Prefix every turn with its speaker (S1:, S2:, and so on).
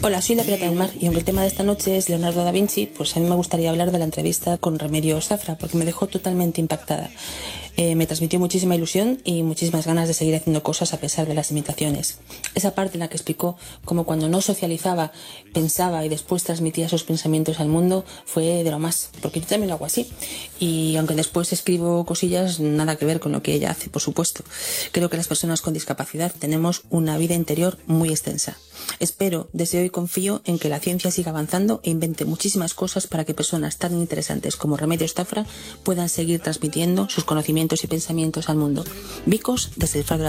S1: Hola, soy la Pirata del Mar y aunque el tema de esta noche es Leonardo da Vinci, pues a mí me gustaría hablar de la entrevista con Remedios Zafra porque me dejó totalmente impactada. Me transmitió muchísima ilusión y muchísimas ganas de seguir haciendo cosas a pesar de las limitaciones. Esa parte en la que explicó cómo cuando no socializaba, pensaba y después transmitía sus pensamientos al mundo fue de lo más, porque yo también lo hago así. Y aunque después escribo cosillas, nada que ver con lo que ella hace, por supuesto. Creo que las personas con discapacidad tenemos una vida interior muy extensa. Espero, deseo y confío en que la ciencia siga avanzando e invente muchísimas cosas para que personas tan interesantes como Remedios Zafra puedan seguir transmitiendo sus conocimientos y pensamientos al mundo. Vicos desde el Faro de la